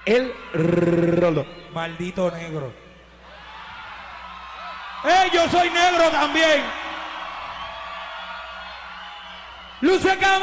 El Rolo. Maldito negro. Yo soy negro también. Luce Cama.